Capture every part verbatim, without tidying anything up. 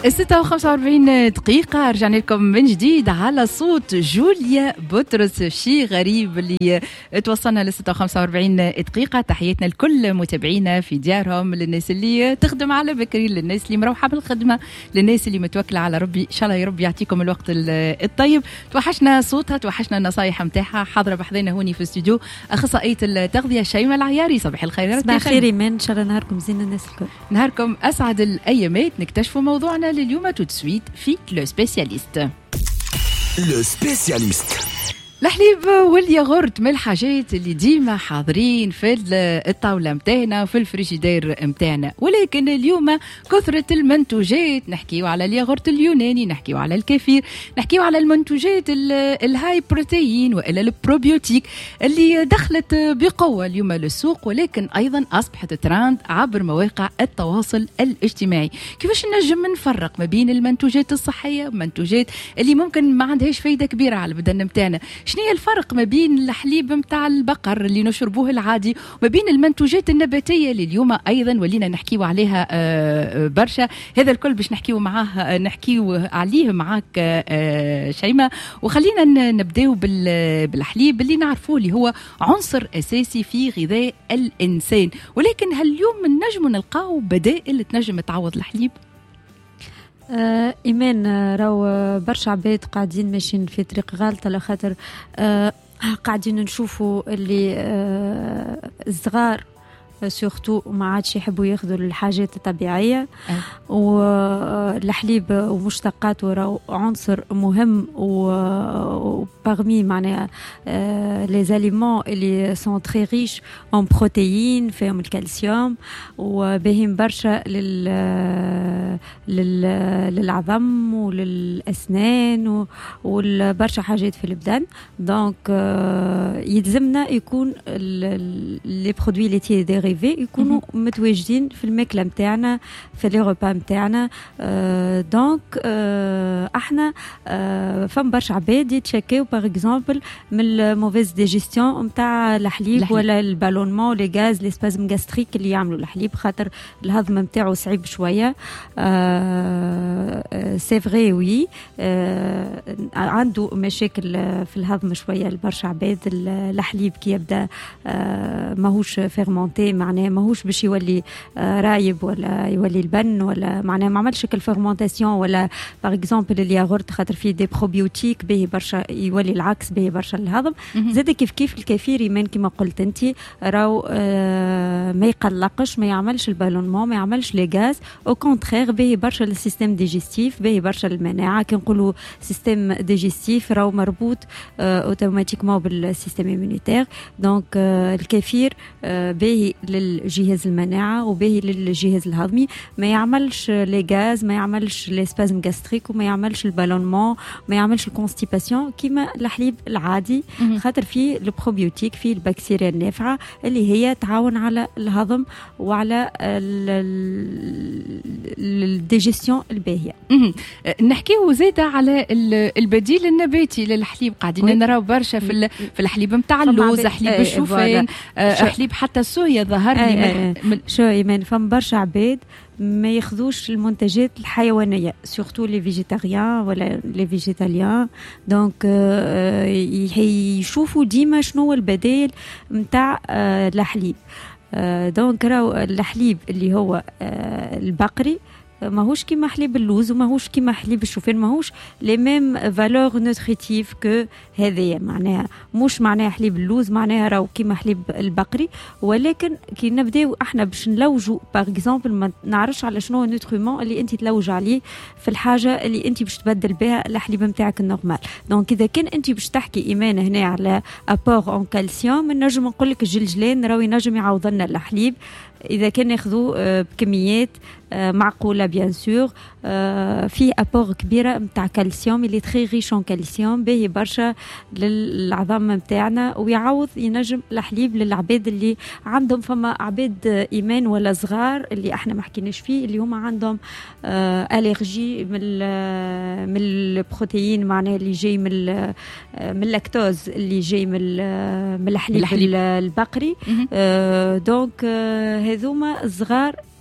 ستة وخمسة وأربعين دقيقة رجعنا لكم من جديد على صوت جوليا بطرس. شيء غريب اللي توصلنا ل ستة وخمسة وأربعين دقيقة. تحياتنا لكل متابعينا في ديارهم، للناس اللي تخدم على بكري، للناس اللي مروحة بالخدمة، للناس اللي متوكلة على ربي. إن شاء الله يا رب يعطيكم الوقت الطيب. توحشنا صوتها، توحشنا النصايح متاعها. حاضرة بحذنا هوني في الاستوديو أخصائية التغذية شيماء العياري. صباح الخير. صباح الخير إيمان، إن شاء الله نهاركم زين الناس الكل. نهاركم أسعد الأيامات. نكتشفوا موضوعنا لليوم tout de suite في لو سبيسياليست. لو سبيسياليست. الحليب والياغورت من الحاجات اللي ديما حاضرين في الطاولة متاعنا في الفريجيدير متاعنا، ولكن اليوم كثرة المنتوجات. نحكيو على الياغورت اليوناني، نحكيو على الكefir، نحكيو على المنتوجات الهاي بروتين وإلا البروبيوتيك اللي دخلت بقوة اليوم للسوق، ولكن أيضا أصبحت تراند عبر مواقع التواصل الاجتماعي. كيفاش نجم نفرق ما بين المنتوجات الصحية والمنتوجات اللي ممكن ما عندهاش فايدة كبيرة على البدن متاعنا؟ شنو هي الفرق ما بين الحليب متاع البقر اللي نشربوه العادي وما بين المنتوجات النباتيه اللي اليوم ايضا ولينا نحكيو عليها برشا؟ هذا الكل باش نحكيو معاه نحكيو عليه معاك شيماء. وخلينا نبداو بالحليب اللي نعرفوه اللي هو عنصر اساسي في غذاء الانسان، ولكن هل اليوم نجم نلقاو بدائل تنجم تعوض الحليب؟ آه إيمان، راو برشا عباد قاعدين ماشيين في طريق غلط، على خاطر آه قاعدين نشوفوا اللي آه الصغار سورتو ما عادش يحبوا ياخذوا الحاجات الطبيعيه. أه. والحليب ومشتقاته راهو عنصر مهم، وبارمي معناها لي زاليمون اللي سون تري ريش اون بروتيين، فيهم الكالسيوم وباهين برشا لل للعظم وللاسنان والبرشا حاجات في البدن. دونك يلزمنا يكون لي برودوي ليتي دي يكونوا متواجدين في الماكله نتاعنا، في لي روبا نتاعنا. آه دونك آه احنا آه فم برشا عباد يتشكاو باغ اكزومبل من الموفيز ديجيستيون نتاع الحليب ولا البالونمون، لي غاز، لي سبازم غاستريك اللي يعملوا الحليب، خاطر الهضم نتاعو صعيب شويه. آه سي فري وي آه عنده مشاكل في الهضم شويه لبرشا عباد. الحليب كي يبدا آه ماهوش فيرمونتي، معناه ماهوش باش يولي آه رايب ولا يولي البن، ولا معناه ما عملش كل فيرمونتاسيون. ولا باغ اكزومبل الياغورت خاطر فيه دي بروبيوتيك باهي برشا، يولي العكس باهي برشا الهضم. زاد كيف كيف الكefir يمان كما قلت انت راهو آه ما يقلقش، ما يعملش البالونمون، ما يعملش لي غاز، او كونترير باهي برشا للسيستم ديجستيف، باهي برشا للمناعه. كي نقولوا سيستم ديجستيف راهو مربوط آه اوتوماتيكمون بالسيستم ايمونيتير. دونك آه الكefir آه باهي للجهاز المناعه وباهي للجهاز الهضمي، ما يعملش لي غاز، ما يعملش لي سبازم غاستريك، وما يعملش البالونمون، ما يعملش الكونستيباسيون كيما الحليب العادي، خاطر فيه البروبيوتيك، فيه البكتيريا النافعه اللي هي تعاون على الهضم وعلى الديجيستيون الباهيه. نحكيو زيادة على البديل النباتي للحليب. قاعدين نراو برشا في في الحليب نتاع اللوز، حليب الشوفان، حليب حتى الصويا ظهر لي. من شو ايمان فم برشا عباد ما ياخذوش المنتجات الحيوانيه، سورتو لي فيجيتاريان ولا لي فيجيتاليان. دونك يشوفوا ديما شنو هو البدائل نتاع الحليب. دونك راهو الحليب اللي هو البقري ماهوش كيما حليب اللوز وماهوش كيما حليب الشوفان، ماهوش لي ميم فالور نوتريتيف كو هذايا. معناها مش معناها حليب اللوز معناها راهو كيما حليب البقري، ولكن كي نبداو احنا باش نلوجوا باغ اكزومبل ما نعرفش على شنو النوتريمون اللي انت تلوج عليه في الحاجه اللي انت باش تبدل بها الحليب نتاعك النورمال. دونك اذا كان انت باش تحكي ايمان هنا على ابور اون كالسيوم، نجم نقول لك الجلجلان راهو ينجم يعوض لنا الحليب اذا كان ناخذوه بكميات معقوله بيان سور. فيه ابور كبيره نتاع كالسيوم اللي تري ريش اون كالسيوم، باهي برشا للعظام نتاعنا، ويعوض ينجم الحليب للعباد اللي عندهم فما عباد ايمان ولا صغار اللي احنا ما حكيناش فيه، اللي هما عندهم الرجي من من البروتين، معناها اللي جاي من من اللاكتوز اللي جاي من من الحليب البقري. دونك هذوما الصغار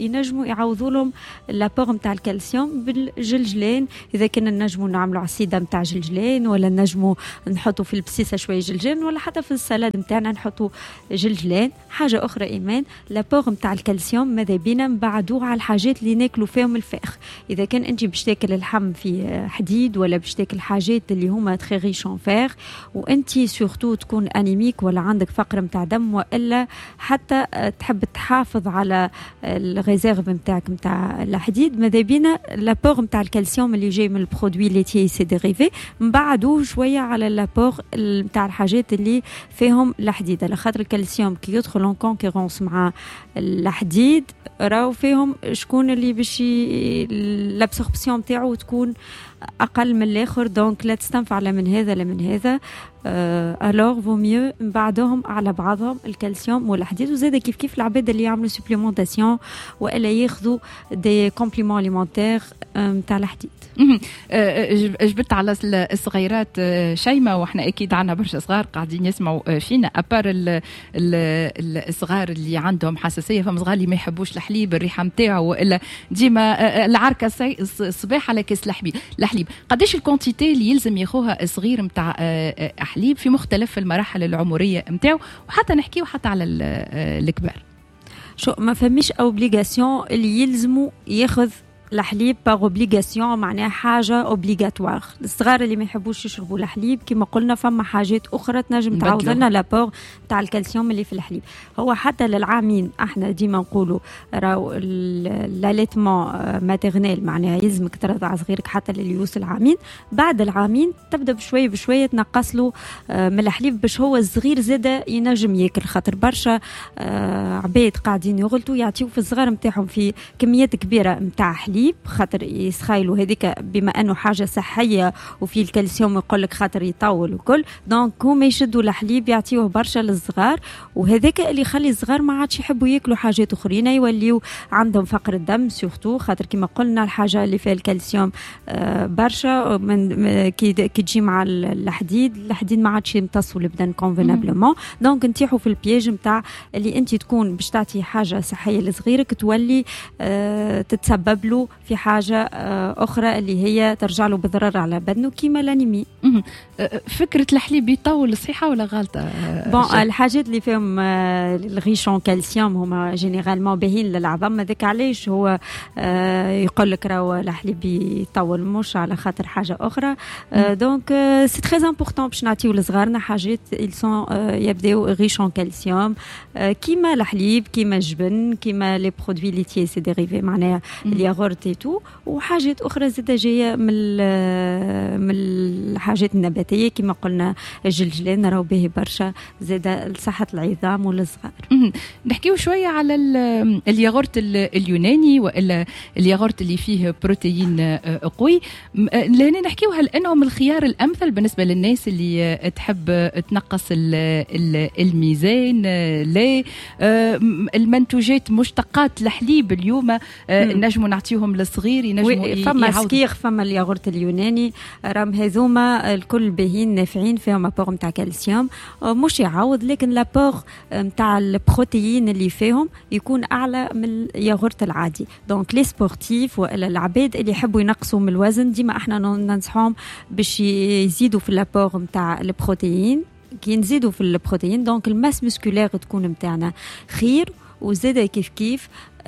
ينجموا يعوضوا لهم لابور نتاع الكالسيوم بالجلجلان. اذا كنا نجموا نعملوا عصيده نتاع جلجلان، ولا نجموا نحطوا في البسيسه شويه جلجلان، ولا حتى في السلاد نتاعنا نحطوا جلجلان. حاجه اخرى ايمان، لابور نتاع الكالسيوم ماذا بينا نبعدوه على الحاجات اللي ناكلوا فيهم الفاخ. اذا كان انت باش تاكل اللحم في حديد، ولا باش تاكل حاجات اللي هما تري ريش ان فير، وانت سورتو تكون انيميك ولا عندك فقر نتاع دم، والا حتى تحب تحافظ على الريزيرف نتاعك نتاع الحديد، ماذا بينا لابور نتاع الكالسيوم اللي جاي من البرودوي ليتي سي ديريفي نبعدوه شويه على اللابور نتاع الحاجات اللي فيهم الحديد، على خاطر الكالسيوم كي يدخل اون كونكورونس مع الحديد راهو فيهم شكون اللي باش الابسوربسيون نتاعو تكون اقل من الاخر. دونك لا تستنفع لا من هذا لا من هذا. الوغ فو ميو نبعدهم على بعضهم الكالسيوم والحديد. وزاد كيف كيف العباد اللي يعملوا سوبليمونتاسيون والا ياخذوا دي كومبليمون اليمونتير نتاع الحديد. جبت على الصغيرات شيماء، واحنا اكيد عنا برشا صغار قاعدين يسمعوا فينا، ابار الصغار اللي عندهم حساسيه، فما صغار اللي ما يحبوش الحليب الريحه نتاعو، والا ديما العركه الصباح على كاس الحليب. الحليب قداش الكونتيتي اللي يلزم ياخوها الصغير نتاع حليب في مختلف المراحل العمريه نتاعو، وحتى نحكيو حتى على الكبار؟ شو ما فميش اوبليغاسيون اللي يلزموا ياخذ الحليب باغ اوبليغاسيون، معناها حاجه اوبليغاتوار. الصغار اللي ما يحبوش يشربوا الحليب كما قلنا فما حاجات اخرى تنجم تعوض لنا لابور تاع الكالسيوم اللي في الحليب. هو حتى للعامين احنا ديما نقولوا راهو لاليتمون ماتيرنيل، معناها يلزمك ترضع صغيرك حتى للي يوصل عامين. بعد العامين تبدا بشويه بشويه تنقص له من الحليب باش هو الصغير زاده ينجم ياكل، خاطر برشا عباد قاعدين يغلطوا يعطيو في الصغار نتاعهم في كميات كبيره نتاع حليب، خاطر يسخايلوا هذيك بما انه حاجه صحيه وفي الكالسيوم يقول لك خاطر يطول وكل. دونك هما يشدوا الحليب يعطيوه برشا للصغار، وهذاك اللي يخلي الصغار ما عادش يحبوا ياكلوا حاجات اخرين، يوليو عندهم فقر الدم سورتو، خاطر كما قلنا الحاجه اللي فيها الكالسيوم برشا من كي تجي مع الحديد، الحديد ما عادش يمتصوا البدن كونفينابلمون. دونك نتيحوا في البياج نتاع اللي انت تكون باش تعطي حاجه صحيه لصغيرك تولي تتسبب له في حاجة أخرى اللي هي ترجع له بضرر على بدنه كيما الانيمي. فكرة الحليب يطول صحيحة ولا غلطة؟ بون الحاجات اللي فيهم الغيشون كالسيوم هما جينيرالمون باهين للعظام، هذاك علاش هو يقول لك راهو الحليب يطول، مش على خاطر حاجة أخرى. دونك سي تري امبورطون باش نعطيو لصغارنا حاجات يلسون يبداو غيشون كالسيوم كيما الحليب كيما الجبن كيما لي برودوي ليتيي سي ديريفي، معناها الياغورت تو، وحاجات اخرى زاده جايه من من الحاجات النباتيه كما قلنا الجلجلان راهو باهي برشا زاده لصحه العظام والصغار. نحكيو شويه على الياغورت اليوناني والا الياغورت اللي فيه بروتين قوي، لهنا نحكيو هل انهم الخيار الامثل بالنسبه للناس اللي تحب تنقص الميزان؟ لا المنتوجات مشتقات الحليب اليوم نجموا نعطيهم للصغير ينجموا فما سكير، فما الياغورت اليوناني راهم هذوما الكل باهين نافعين فيهم ابور نتاع كالسيوم، مش يعوض لكن لابور نتاع البروتيين اللي فيهم يكون اعلى من الياغورت العادي. دونك لي سبورتيف والا العباد اللي يحبوا ينقصوا من الوزن ديما احنا ننصحهم باش يزيدوا في لابور نتاع البروتيين. كي نزيدوا في البروتيين دونك الماس مسكولير تكون نتاعنا خير، وزاده كيف كيف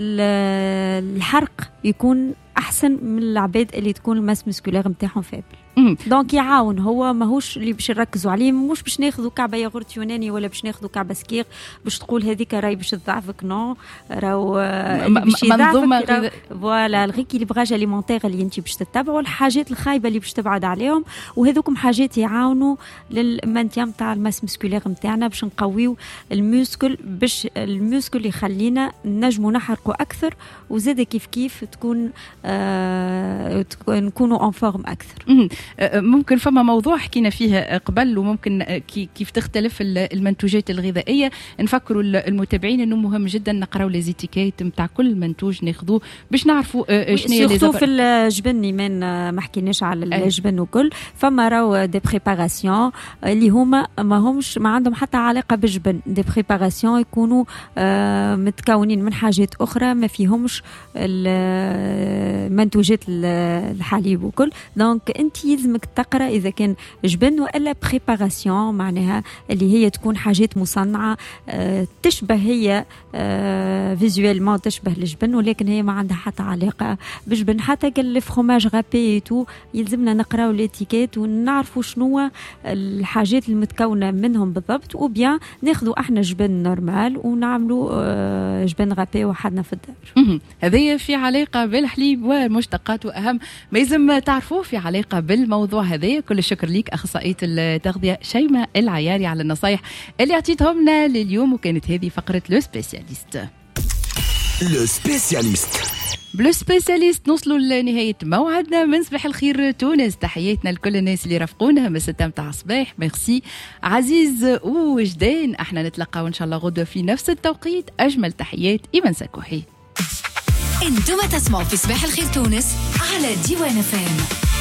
الحرق يكون احسن من العباد اللي تكون الماس مسكولير نتاعهم فابل. دونك يعاون، هو ماهوش اللي باش نركزوا عليه، مش باش ناخذوا كعبه ياغورت يوناني ولا باش ناخذوا كعبه سكير باش تقول هذيك راهي باش تضعفك. نو راهو باش يضعفك فوالا الريكيليبراج اليمونتير اللي انت باش تتبعوا، الحاجات الخايبه اللي باش تبعد عليهم، وهذوكم حاجات يعاونوا للمانتيام تاع الماس مسكولير نتاعنا باش نقويو الموسكل، باش الموسكل يخلينا نجموا نحرقوا اكثر، وزاده كيف كيف تكون آه نكونوا اون فورم اكثر. ممكن فما موضوع حكينا فيها قبل، وممكن كيف تختلف المنتوجات الغذائيه. نفكروا المتابعين انه مهم جدا نقراو لي زيتيكيت نتاع كل منتوج ناخذوه باش نعرفوا شنو هي لي في الجبن. يمين ما حكيناش على الجبن وكل، فما راهو دي بريباراسيون اللي هما ما همش ما عندهم حتى علاقه بالجبن، دي بريباراسيون يكونوا آه متكونين من حاجات اخرى ما فيهمش منتوجات الحليب وكل. دونك انت يلزمك تقرا اذا كان جبن والا بريباراسيون، معناها اللي هي تكون حاجات مصنعه آه تشبه هي آه فيزوالمون تشبه الجبن، ولكن هي ما عندها حتى علاقه بالجبن. حتى قال الفرماج غابي تو يلزمنا نقراو الاتيكيت ونعرفوا شنو الحاجات المتكونه منهم بالضبط، وبيان ناخذوا احنا جبن نورمال ونعملوا آه جبن غابي وحدنا في الدار. هذه في علاقه بالحليب والمشتقات، واهم ما لازم تعرفوه في علاقه بالموضوع هذا. كل الشكر ليك اخصائيه التغذيه شيماء العياري على النصايح اللي اعطيتهم لنا لليوم، وكانت هذه فقره لو سبيسياليست. لو سبيسياليست بلو سبيسياليست نوصلوا لنهاية موعدنا من صباح الخير تونس. تحياتنا لكل الناس اللي رافقونا من ستة متاع صباح. ميرسي عزيز ووجدان. احنا نتلقاو ان شاء الله غدوة في نفس التوقيت. اجمل تحيات ايمن سكوحي. انتم تسمعوا في صباح الخير تونس على ديوان فام.